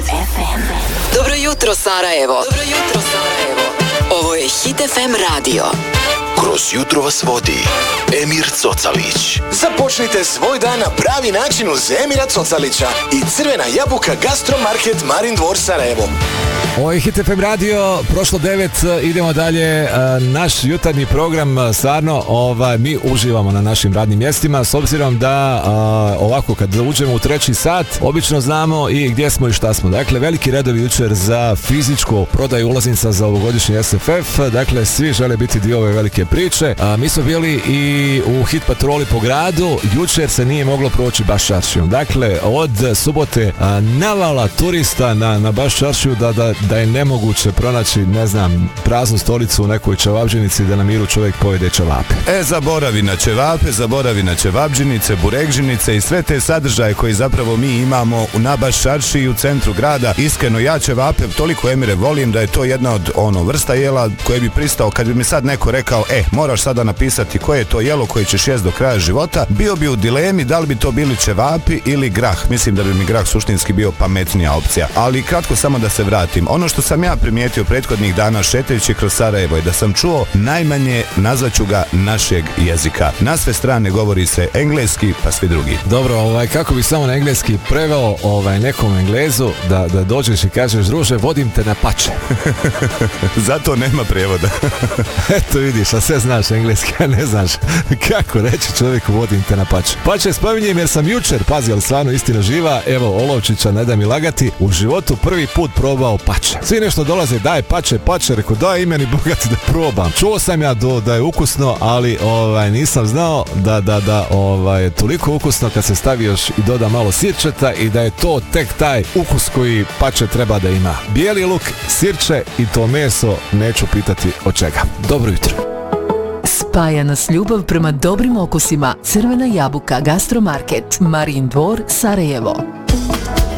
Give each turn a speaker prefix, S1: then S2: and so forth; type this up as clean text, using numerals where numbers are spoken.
S1: Dobro jutro, Sarajevo. Dobro jutro, Sarajevo. Ovo je Hit FM radio.
S2: Kroz jutro vas vodi Emir Cocalić.
S3: Započnite svoj dan na pravi način uz Emira Cocalića i Crvena jabuka Gastromarket Marin Dvor Sarajevo.
S4: Ovo je Hit FM radio, prošlo 9, idemo dalje. Naš jutarnji program, stvarno, mi uživamo na našim radnim mjestima, s obzirom da ovako kad uđemo u 3. sat, obično znamo i gdje smo i šta smo. Dakle, veliki redovi jučer za fizičku prodaju ulaznica za ovogodišnji SFF, dakle, svi žele biti dio ove velike priče. Mi smo bili i u hit patroli po gradu, jučer se nije moglo proći baš čaršijom. Dakle, od subote navala turista na baš čaršiju da je nemoguće pronaći, ne znam, praznu stolicu u nekoj čevapđinici da na miru čovjek pojede čevape.
S5: Zaboravi na čevape, zaboravi na čevapđinice, burekžinice i sve te sadržaje koje zapravo mi imamo na baš čaršiji u centru grada. Iskreno, ja čevape toliko, Emire, volim da je to jedna od vrsta jela koje bi pristao kad bi mi sad neko rekao, moraš sada napisati koje je to jelo koje ćeš jesti do kraja života, bio bi u dilemi da li bi to bili čevapi ili grah. Mislim da bi mi grah suštinski bio pametnija opcija. Ali kratko samo da se vratim. Ono što sam ja primijetio prethodnih dana šetajući kroz Sarajevo je da sam čuo najmanje, nazvaću ga, našeg jezika. Na sve strane govori se engleski, pa svi drugi.
S4: Dobro, kako bi samo na engleski preveo nekom Englezu da dođeš i kažeš, druže, vodim te na pače.
S5: Zato nema prevoda.
S4: Eto vidiš, a sve znaš engleski, a ne znaš kako reći čovjeku vodim te na pače. Pače spominjem jer sam jučer, pazi, ali stvarno istina živa, evo Olovčića, ne da mi lagati, u životu prvi put probao pače. Svi nešto dolaze, daj pače, rekao daj i meni bogati da probam. Čuo sam ja da je ukusno, ali nisam znao da je toliko ukusno kad se stavi još i doda malo sirčeta i da je to tek taj ukus koji pače treba da ima. Bijeli luk, sirče i to meso, neću pitati od čega. Dobro jutro.
S6: Spaja nas ljubav prema dobrim okusima. Crvena jabuka Gastromarket Marin Dvor Sarajevo.